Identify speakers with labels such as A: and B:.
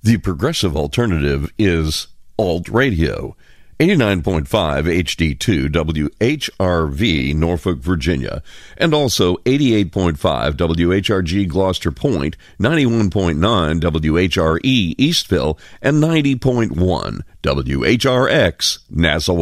A: The progressive alternative is Alt Radio. 89.5 HD2 WHRV, Norfolk, Virginia, and also 88.5 WHRG Gloucester Point, 91.9 WHRE Eastville, and 90.1 WHRX Nassau.